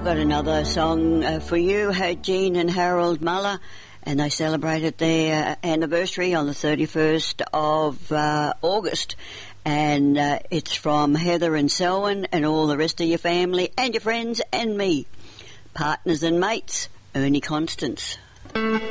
Got another song for you, Jean and Harold Muller, and they celebrated their anniversary on the 31st of August. And it's from Heather and Selwyn and all the rest of your family and your friends and me. Partners and mates, Ernie Constance.